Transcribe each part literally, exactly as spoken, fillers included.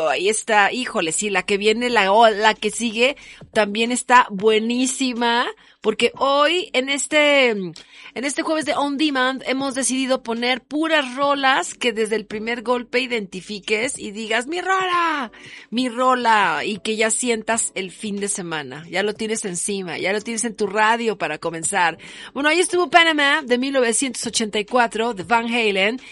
ahí está, híjole, sí, la que viene, la, la que sigue, también está buenísima, porque hoy, en este, en este jueves de On Demand, hemos decidido poner puras rolas que desde el primer golpe identifiques y digas, mi rola, mi rola, y que ya sientas el fin de semana, ya lo tienes encima, ya lo tienes en tu radio para comenzar. Bueno, ahí estuvo Panama, de mil novecientos ochenta y cuatro, de Van Halen.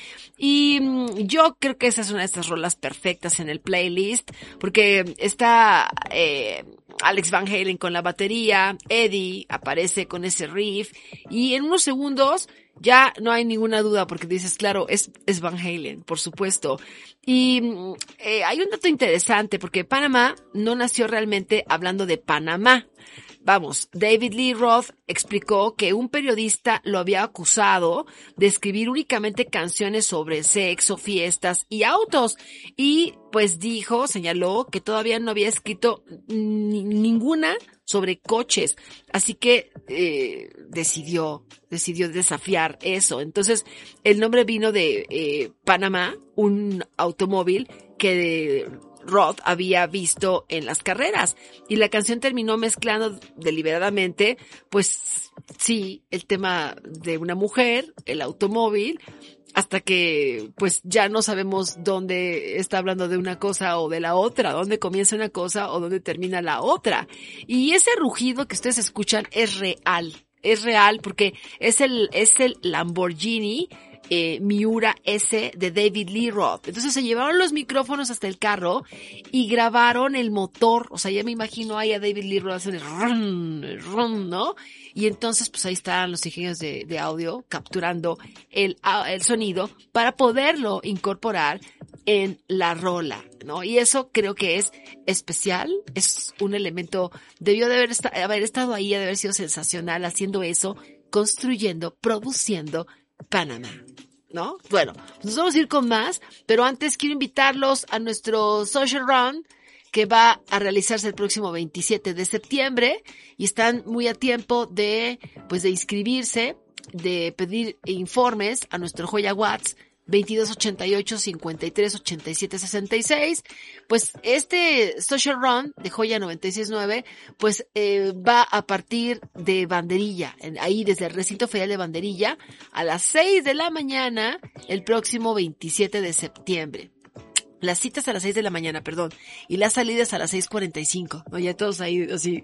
Y yo creo que esa es una de estas rolas perfectas en el playlist, porque está eh, Alex Van Halen con la batería, Eddie aparece con ese riff, y en unos segundos ya no hay ninguna duda, porque dices, claro, es, es Van Halen, por supuesto. Y eh, hay un dato interesante, porque Panamá no nació realmente hablando de Panamá. Vamos, David Lee Roth explicó que un periodista lo había acusado de escribir únicamente canciones sobre sexo, fiestas y autos. Y pues dijo, señaló que todavía no había escrito ni- ninguna sobre coches. Así que eh, decidió, decidió desafiar eso. Entonces, el nombre vino de eh, Panamá, un automóvil que de, Roth había visto en las carreras, y la canción terminó mezclando deliberadamente, pues sí, el tema de una mujer, el automóvil, hasta que pues ya no sabemos dónde está hablando de una cosa o de la otra, dónde comienza una cosa o dónde termina la otra. Y ese rugido que ustedes escuchan es real, es real porque es el, es el Lamborghini Eh, Miura S de David Lee Roth. Entonces se llevaron los micrófonos hasta el carro y grabaron el motor. O sea, ya me imagino ahí a David Lee Roth haciendo el rum, el rum, ¿no? Y entonces pues ahí están los ingenieros de, de audio capturando el, el sonido para poderlo incorporar en la rola, ¿no? Y eso creo que es especial, es un elemento, debió de haber, esta, haber estado ahí, de haber sido sensacional haciendo eso, construyendo, produciendo Panamá, ¿no? Bueno, nos vamos a ir con más, pero antes quiero invitarlos a nuestro Social Run, que va a realizarse el próximo veintisiete de septiembre, y están muy a tiempo de, pues, de inscribirse, de pedir informes a nuestro Joya Watts, veintidós ochenta y ocho, cincuenta y tres, ochenta y siete, sesenta y seis. Pues este Social Run de Joya noventa y seis punto nueve, pues eh, va a partir de Banderilla, en, ahí desde el recinto ferial de Banderilla, a las seis de la mañana, el próximo veintisiete de septiembre. Las citas a las seis de la mañana, perdón, y las salidas a las seis cuarenta y cinco, ¿no? Ya todos ahí, así.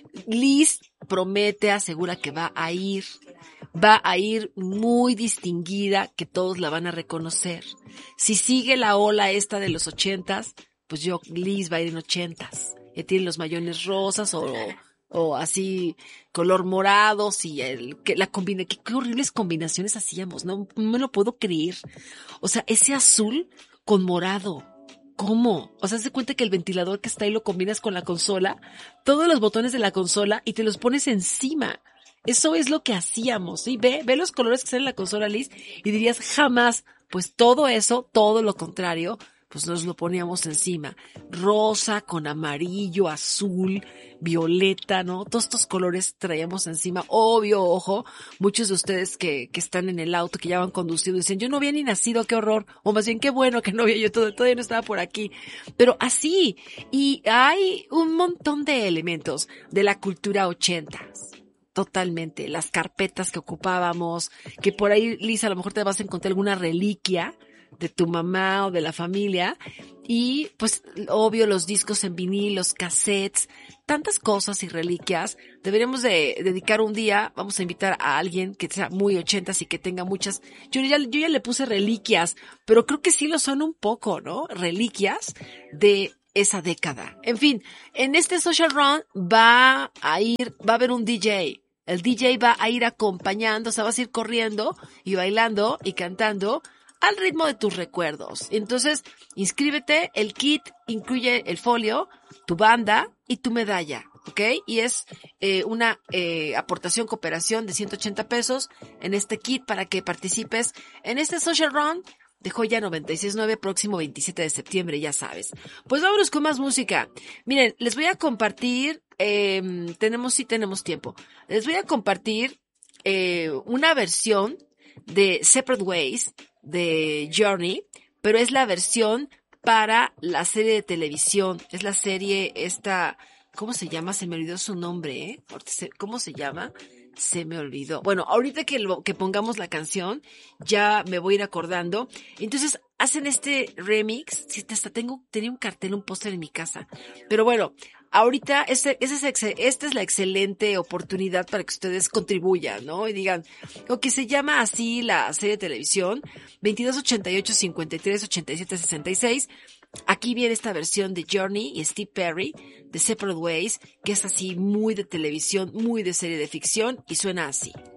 Liz promete, asegura que va a ir, va a ir muy distinguida, que todos la van a reconocer. Si sigue la ola esta de los ochentas, pues yo, Liz va a ir en ochentas. Ya tiene los mayones rosas o, o así, color morados, y el, que la combina, qué, qué horribles combinaciones hacíamos, no, no me lo puedo creer. O sea, ese azul con morado. ¿Cómo? O sea, haz de cuenta que el ventilador que está ahí lo combinas con la consola, todos los botones de la consola, y te los pones encima. Eso es lo que hacíamos, ¿sí? Ve, ve los colores que están en la consola, Liz, y dirías jamás. Pues todo eso, todo lo contrario, pues nos lo poníamos encima. Rosa con amarillo, azul, violeta, ¿no? Todos estos colores traíamos encima. Obvio, ojo, muchos de ustedes que, que están en el auto, que ya van conducido, dicen, yo no había ni nacido, qué horror. O más bien, qué bueno que no había, yo todo, todavía no estaba por aquí. Pero así, y hay un montón de elementos de la cultura ochentas. Totalmente. Las carpetas que ocupábamos, que por ahí, Lisa, a lo mejor te vas a encontrar alguna reliquia de tu mamá o de la familia, y pues obvio los discos en vinil, los cassettes, tantas cosas y reliquias. Deberíamos de dedicar un día, vamos a invitar a alguien que sea muy ochentas y que tenga muchas, yo ya, yo ya le puse reliquias, pero creo que sí lo son un poco, ¿no? Reliquias de esa década. En fin, en este Social Run va a ir, va a haber un D J. El D J va a ir acompañando, o sea, vas a ir corriendo y bailando y cantando al ritmo de tus recuerdos. Entonces, inscríbete, el kit incluye el folio, tu banda y tu medalla, ¿ok? Y es eh, una eh, aportación, cooperación de ciento ochenta pesos en este kit para que participes en este Social Run de Joya noventa y seis punto nueve, próximo veintisiete de septiembre, ya sabes. Pues vámonos con más música. Miren, les voy a compartir, eh, tenemos, sí tenemos tiempo, les voy a compartir eh, una versión de Separate Ways de Journey, pero es la versión para la serie de televisión. Es la serie esta, ¿cómo se llama? Se me olvidó su nombre, ¿eh? ¿Cómo se llama? Se me olvidó. Bueno, ahorita que, lo, que pongamos la canción, ya me voy a ir acordando. Entonces, hacen este remix. Sí, hasta tengo, tenía un cartel, un póster en mi casa. Pero bueno, ahorita ese, ese es, esta es la excelente oportunidad para que ustedes contribuyan, ¿no? Y digan, o que se llama así la serie de televisión, veintidós ochenta y ocho, cincuenta y tres, ochenta y siete, sesenta y seis. Aquí viene esta versión de Journey y Steve Perry de Separate Ways, que es así muy de televisión, muy de serie de ficción y suena así.